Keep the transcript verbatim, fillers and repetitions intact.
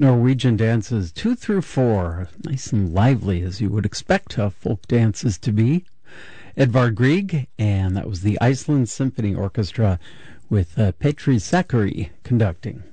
Norwegian dances two through four, nice and lively as you would expect uh, folk dances to be. Edvard Grieg, and that was the Iceland Symphony Orchestra with uh, Petri Sakari conducting.